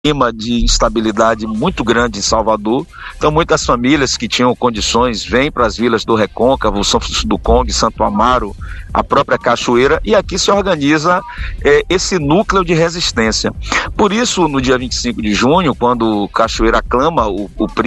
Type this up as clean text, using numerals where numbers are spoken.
clima de instabilidade muito grande em Salvador. Então muitas famílias que tinham condições vêm para as vilas do Recôncavo, São Francisco do Conde, Santo Amaro, a própria Cachoeira, e aqui se organiza esse núcleo de resistência. Por isso, no dia 25 de junho, quando Cachoeira aclama o